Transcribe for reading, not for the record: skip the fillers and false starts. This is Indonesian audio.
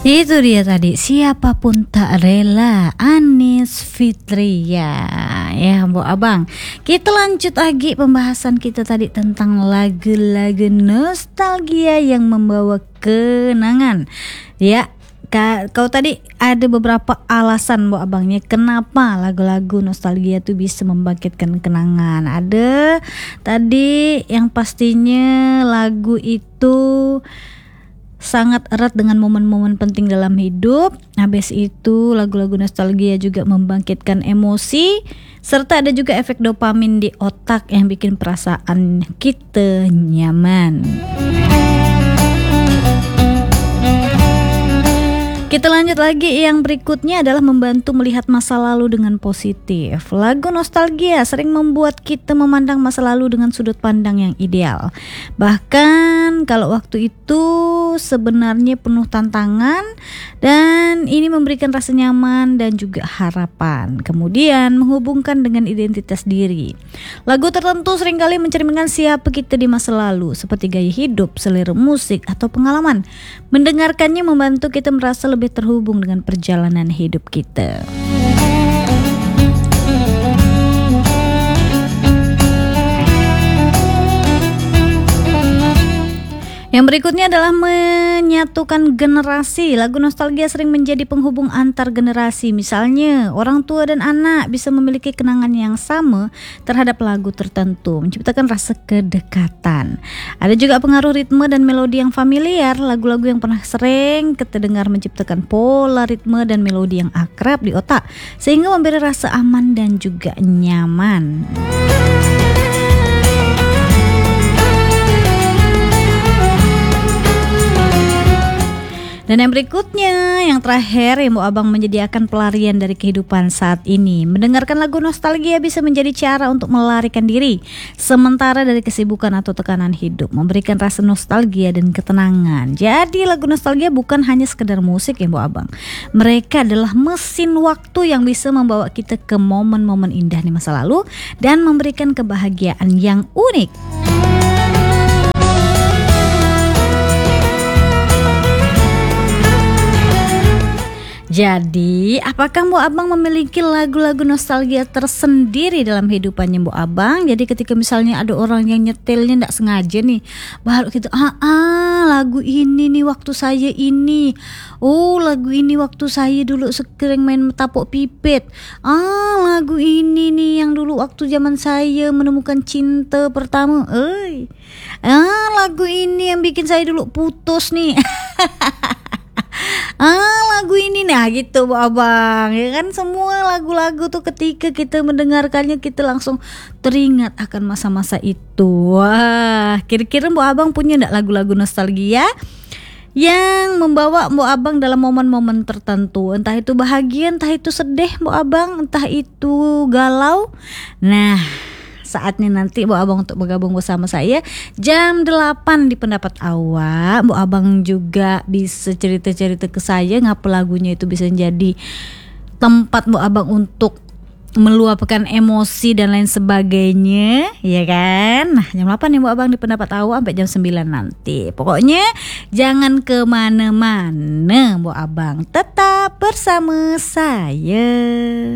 Itu dia tadi, siapapun tak rela, Anis Fitria. Ya Bu Abang, kita lanjut lagi pembahasan kita tadi tentang lagu-lagu nostalgia yang membawa kenangan. Ya, kau tadi ada beberapa alasan Bu Abangnya kenapa lagu-lagu nostalgia itu bisa membangkitkan kenangan. Ada tadi yang pastinya lagu itu sangat erat dengan momen-momen penting dalam hidup. Habis itu lagu-lagu nostalgia juga membangkitkan emosi, serta ada juga efek dopamin di otak yang bikin perasaan kita nyaman. Kita lanjut lagi, yang berikutnya adalah membantu melihat masa lalu dengan positif. Lagu nostalgia sering membuat kita memandang masa lalu dengan sudut pandang yang ideal. Bahkan kalau waktu itu sebenarnya penuh tantangan, dan ini memberikan rasa nyaman dan juga harapan. Kemudian menghubungkan dengan identitas diri. Lagu tertentu seringkali mencerminkan siapa kita di masa lalu, seperti gaya hidup, selera musik, atau pengalaman. Mendengarkannya membantu kita merasa lebih terhubung dengan perjalanan hidup kita. Yang berikutnya adalah menyatukan generasi. Lagu nostalgia sering menjadi penghubung antar generasi. Misalnya, orang tua dan anak bisa memiliki kenangan yang sama terhadap lagu tertentu, menciptakan rasa kedekatan. Ada juga pengaruh ritme dan melodi yang familiar. Lagu-lagu yang pernah sering kita dengar menciptakan pola ritme dan melodi yang akrab di otak, sehingga memberi rasa aman dan juga nyaman. Dan yang berikutnya, yang terakhir, yang Bu Abang menyediakan pelarian dari kehidupan saat ini. Mendengarkan lagu nostalgia bisa menjadi cara untuk melarikan diri sementara dari kesibukan atau tekanan hidup, memberikan rasa nostalgia dan ketenangan. Jadi lagu nostalgia bukan hanya sekedar musik ya Bu Abang. Mereka adalah mesin waktu yang bisa membawa kita ke momen-momen indah di masa lalu dan memberikan kebahagiaan yang unik. Jadi, apakah Bu Abang memiliki lagu-lagu nostalgia tersendiri dalam hidupannya Bu Abang? Jadi ketika misalnya ada orang yang nyetelnya tidak sengaja nih, baru kita lagu ini nih waktu saya ini. Oh, lagu ini waktu saya dulu sering main tapuk pipit. Lagu ini nih yang dulu waktu zaman saya menemukan cinta pertama. Lagu ini yang bikin saya dulu putus nih. Lagu ini gitu Bu Abang. Ya kan, semua lagu-lagu tuh ketika kita mendengarkannya kita langsung teringat akan masa-masa itu. Wah, kira-kira Bu Abang punya enggak lagu-lagu nostalgia yang membawa Bu Abang dalam momen-momen tertentu? Entah itu bahagia, entah itu sedih Bu Abang, entah itu galau. Nah, saatnya nanti Bu Abang untuk bergabung bersama saya jam 8 di pendapat awak. Bu Abang juga bisa cerita-cerita ke saya ngapa lagunya itu bisa jadi tempat Bu Abang untuk meluapkan emosi dan lain sebagainya, ya kan? Nah, jam 8 nih Bu Abang di pendapat awak sampai jam 9 nanti. Pokoknya jangan kemana-mana Bu Abang, tetap bersama saya.